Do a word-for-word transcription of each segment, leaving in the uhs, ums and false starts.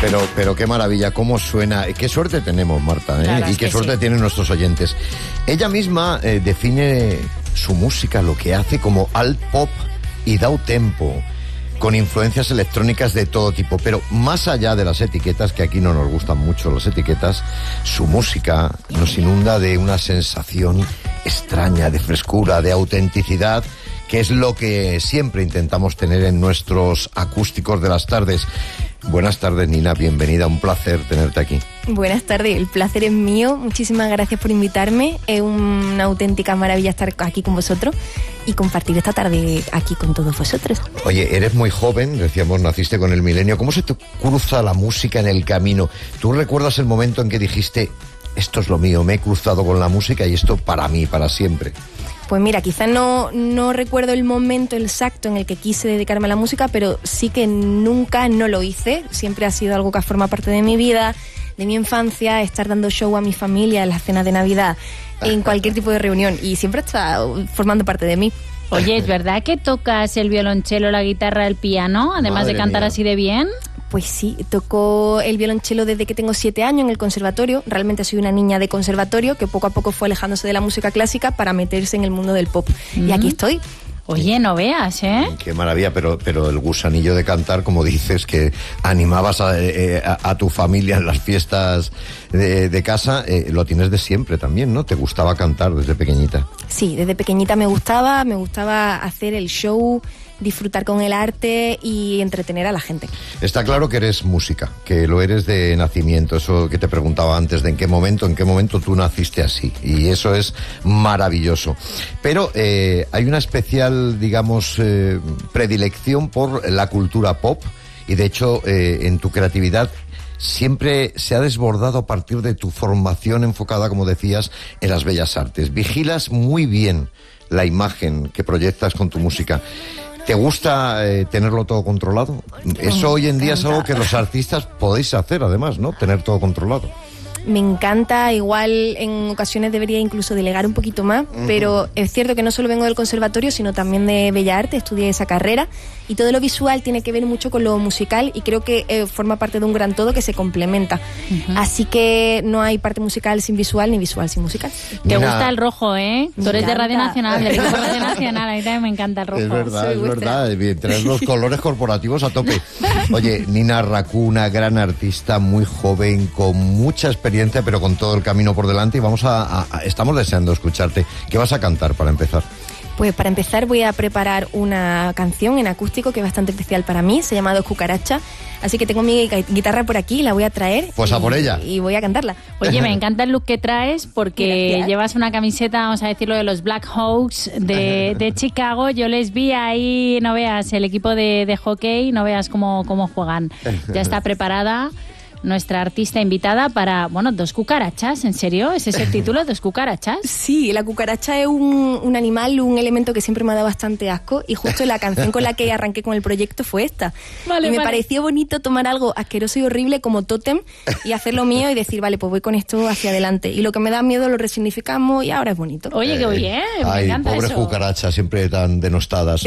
Pero, pero qué maravilla, cómo suena. Qué suerte tenemos, Marta, ¿eh? Y qué suerte sí. tienen nuestros oyentes. Ella misma eh, define su música, lo que hace, como alt pop y down tempo, con influencias electrónicas de todo tipo. Pero más allá de las etiquetas, que aquí no nos gustan mucho las etiquetas, su música nos inunda de una sensación extraña, de frescura, de autenticidad, que es lo que siempre intentamos tener en nuestros acústicos de las tardes. Buenas tardes, Nina, bienvenida, un placer tenerte aquí. Buenas tardes, el placer es mío, muchísimas gracias por invitarme, es una auténtica maravilla estar aquí con vosotros y compartir esta tarde aquí con todos vosotros. Oye, eres muy joven, decíamos, naciste con el milenio, ¿cómo se te cruza la música en el camino? ¿Tú recuerdas el momento en que dijiste, esto es lo mío, me he cruzado con la música y esto para mí, para siempre? Pues mira, quizás no, no recuerdo el momento exacto en el que quise dedicarme a la música, pero sí que nunca no lo hice. Siempre ha sido algo que ha formado parte de mi vida, de mi infancia, estar dando show a mi familia en las cenas de Navidad, en cualquier tipo de reunión, y siempre está formando parte de mí. Oye, ¿es verdad que tocas el violonchelo, la guitarra, el piano, además Madre de cantar mía. así de bien? Pues sí, toco el violonchelo desde que tengo siete años en el conservatorio. Realmente soy una niña de conservatorio que poco a poco fue alejándose de la música clásica para meterse en el mundo del pop. Mm. Y aquí estoy. Oye, no veas, ¿eh? Qué maravilla, pero, pero el gusanillo de cantar, como dices, que animabas a, a, a tu familia en las fiestas de, de casa, eh, lo tienes de siempre también, ¿no? ¿Te gustaba cantar desde pequeñita? Sí, desde pequeñita me gustaba, me gustaba hacer el show, disfrutar con el arte y entretener a la gente. Está claro que eres música, que lo eres de nacimiento, eso que te preguntaba antes, de en qué momento, en qué momento tú naciste así, y eso es maravilloso. Pero eh, hay una especial, digamos, eh, predilección por la cultura pop, y de hecho eh, en tu creatividad siempre se ha desbordado a partir de tu formación enfocada, como decías, en las bellas artes. Vigilas muy bien la imagen que proyectas con tu música. ¿Te gusta eh, tenerlo todo controlado? Eso hoy en día es algo que los artistas podéis hacer, además, ¿no? Tener todo controlado. Me encanta, igual en ocasiones debería incluso delegar un poquito más, uh-huh. pero es cierto que no solo vengo del conservatorio, sino también de Bellas Artes, estudié esa carrera, y todo lo visual tiene que ver mucho con lo musical, y creo que eh, forma parte de un gran todo que se complementa. Uh-huh. Así que no hay parte musical sin visual, ni visual sin musical. Te Nina, gusta el rojo, ¿eh? Tú eres de Radio Nacional, del equipo Radio Nacional, a mí también me encanta el rojo. Es verdad, Soy es vuestra. verdad, bien, tenés los colores corporativos a tope. Oye, Nina Racú, una gran artista, muy joven, con mucha experiencia, pero con todo el camino por delante, y vamos a, a, a estamos deseando escucharte. ¿Qué vas a cantar para empezar? Pues para empezar voy a preparar una canción en acústico que es bastante especial para mí, se llama Dos Cucarachas, así que tengo mi guitarra por aquí, la voy a traer. Pues y, a por ella. Y voy a cantarla. Oye, me encanta el look que traes porque Gracias. llevas una camiseta, vamos a decirlo, de los Black Hawks de, de Chicago. Yo les vi ahí, no veas, el equipo de, de hockey, no veas cómo, cómo juegan. Ya está preparada nuestra artista invitada para, bueno, Dos Cucarachas, ¿en serio? ¿Es ese el título, Dos Cucarachas? Sí, la cucaracha es un, un animal, un elemento que siempre me ha dado bastante asco, y justo la canción con la que arranqué con el proyecto fue esta. Vale, y me vale. pareció bonito tomar algo asqueroso y horrible como tótem y hacerlo mío y decir, vale, pues voy con esto hacia adelante. Y lo que me da miedo lo resignificamos y ahora es bonito. Oye, eh, qué bien, me ay, encanta pobres eso. Cucarachas, siempre tan denostadas.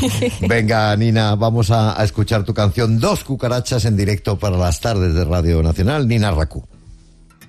Venga, Nina, vamos a, a escuchar tu canción Dos Cucarachas en directo para las tardes de Radio Nacional. Nina Racú.